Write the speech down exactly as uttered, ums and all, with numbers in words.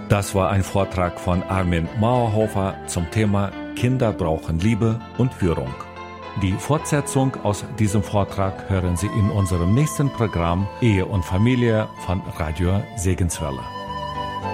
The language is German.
Das war ein Vortrag von Armin Mauerhofer zum Thema Kinder brauchen Liebe und Führung. Die Fortsetzung aus diesem Vortrag hören Sie in unserem nächsten Programm Ehe und Familie von Radio Segenswelle.